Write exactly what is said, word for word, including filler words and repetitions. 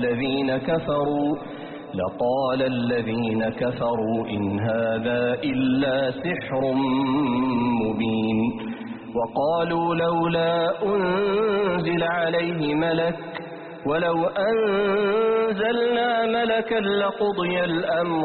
الذين كفروا لقال الذين كفروا إن هذا إلا سحر مبين وقالوا لولا أنزل عليه ملك ولو أنزلنا ملكا لقضي الأمر